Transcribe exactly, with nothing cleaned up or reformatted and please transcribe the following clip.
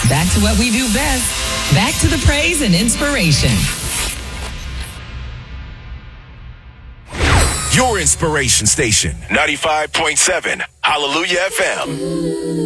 Back to what we do best. Back to the praise and inspiration. Your inspiration station, ninety-five point seven, Hallelujah F M.